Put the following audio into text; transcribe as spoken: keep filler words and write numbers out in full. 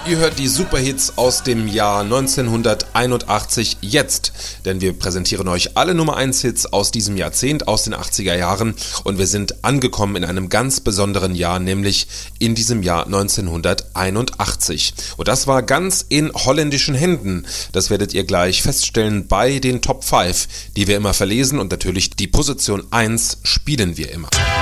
Ihr hört die Superhits aus dem Jahr neunzehnhunderteinundachtzig jetzt, denn wir präsentieren euch alle Nummer eins Hits aus diesem Jahrzehnt, aus den achtziger Jahren, und wir sind angekommen in einem ganz besonderen Jahr, nämlich in diesem Jahr neunzehnhunderteinundachtzig. Und das war ganz in holländischen Händen. Das werdet ihr gleich feststellen bei den Top fünf, die wir immer verlesen, und natürlich die Position eins spielen wir immer.